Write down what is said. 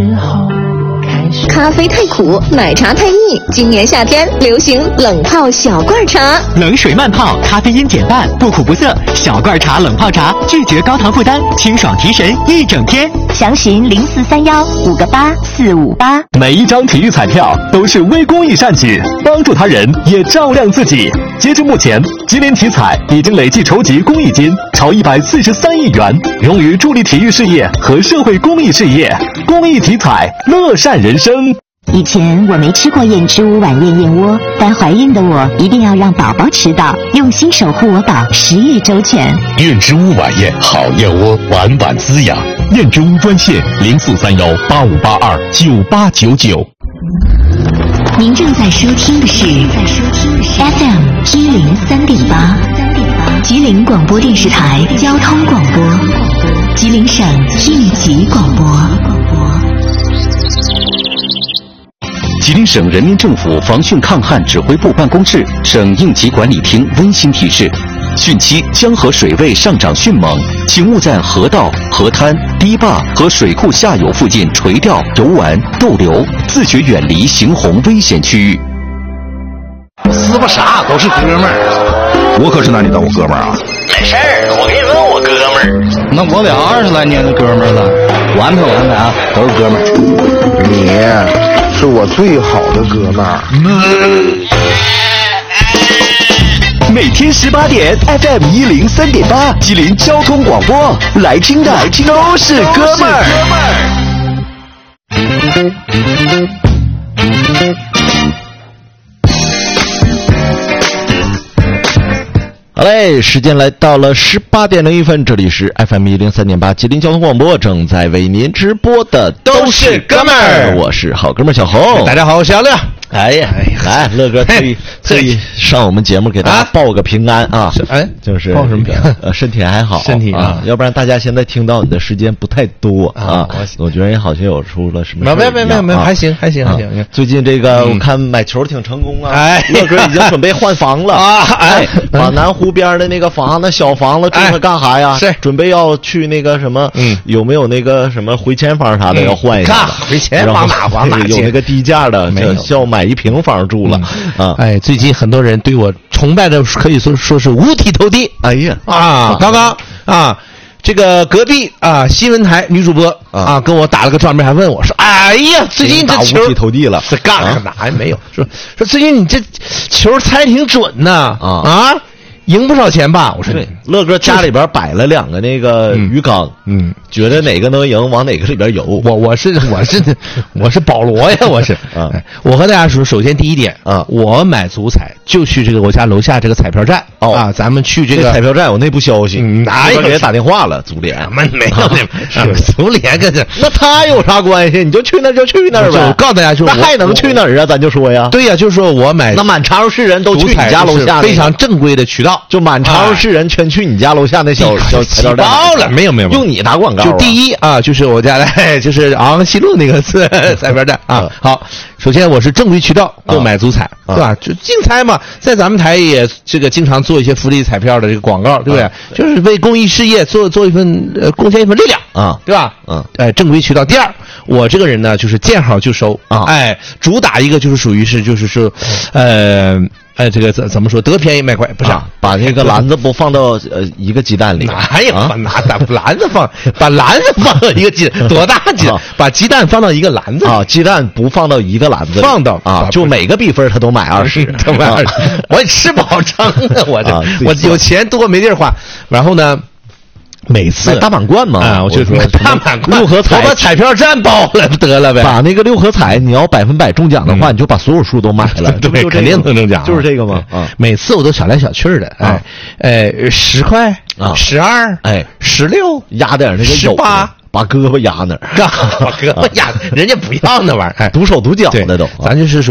候开始。 咖啡太苦，奶茶太腻，今年夏天流行冷泡小罐茶， 冷水慢泡，咖啡因减半，不苦不涩。小罐茶冷泡茶，拒绝高糖负担，清爽提神一整天。 详询0431-58458。 每一张体育彩票都是微公益善举，帮助他人也照亮自己。截至目前，吉林体彩已经累计筹集公益金超143亿元，用于助力体育事业和社会公益事业。公益体彩，乐善人生。 以前我没吃过燕之屋晚宴燕窝，但怀孕的我一定要让宝宝吃到，用心守护我宝，10月周全。 燕之屋晚宴，好燕窝，晚晚滋养。燕之屋专线0431-8582-9899。 您正在收听的是 FM 103.8，吉林广播电视台交通广播，吉林省应急广播。 吉林省人民政府防汛抗旱指挥部办公室、省应急管理厅温馨提示：汛期江河水位上涨迅猛，请勿在河道、河滩、堤坝和水库下游附近垂钓、游玩、逗留，自觉远离行洪危险区域。 是不啥都是哥们儿， 我可是拿你当我哥们儿啊！ 没事儿，我给你问我哥们儿。 那我俩20来年的哥们儿了，完不完的啊？都是哥们儿。 你是我最好的哥们儿。 每天18点 FM 103.8，吉林交通广播，来听的都是哥们儿。 好嘞，时间来到了18点01分，这里是 FM 103.8吉林交通广播，正在为您直播的都是哥们儿， 我是好哥们儿小侯。 大家好，我是小乐。 哎呀，来，乐哥特意上我们节目给大家报个平安啊！就是报什么平安？ 身体还好， 身体啊，要不然大家现在听到你的时间不太多啊。我觉得你好像有出了什么事。 没有，还行。 最近这个我看买球挺成功啊，乐哥已经准备换房了啊！把南湖边的那个房子小房子住它干啥呀？ 是准备要去那个什么？有没有那个什么回迁房啥的要换一下？ 回迁房哪有那个低价的，没有，要买1平房住了啊！ 最近很多人对我崇拜的可以说是五体投地。 哎呀刚刚这个隔壁新闻台女主播跟我打了个照面，还问我说：“哎呀，最近这球五体投地了， 这干了哪还没有？说最近你这球猜挺准呐赢不少钱吧？”我说对，乐哥家里边摆了2个那个鱼缸，觉得哪个能赢往哪个里边游。 我是保罗呀，我是我和大家说，首先第一点我买足彩就去这个我家楼下这个彩票站咱们去这个彩票站有内部消息， 哪有给打电话了？足联没有足联跟这那他有啥关系？你就去那儿呗。 我告诉大家，就是那还能去哪儿啊？咱就说呀， 对呀，就是说我买那满长市人都去你家楼下， 非常正规的渠道。 就满长市人全去你家楼下那小彩票站了，没有， 用你打广告。 就第一就是我家来，就是昂安西路那个彩票站好，首先我是正规渠道购买足彩，对吧？就竞猜嘛，在咱们台也这个经常做一些福利彩票的这个广告，对不对？就是为公益事业做一份贡献一份力量对吧？正规渠道。第二，我这个人呢，就是见好就收主打一个就是属于是就是说这个怎么说？得便宜卖快，不是把那个篮子不放到一个鸡蛋里？ 哪有拿篮子放？把篮子放到一个鸡蛋，多大鸡蛋？把鸡蛋放到一个篮子鸡蛋不放到一个篮子里， 放到就每个比分他都买20， 都买20。我也吃饱撑啊，我有钱多没地儿花，然后呢？每次大满贯嘛我就说大满贯 6合彩， 我把彩票站包了得了呗。 把那个6合彩，你要100%中奖的话，你就把所有数都买了， 对，肯定能中奖， 就是这个嘛。 每次我都小来小去的，10块1216 压点那个 18。 把胳膊压那儿， 把胳膊压，人家不要那玩意儿， 独手独脚的都， 咱就是说。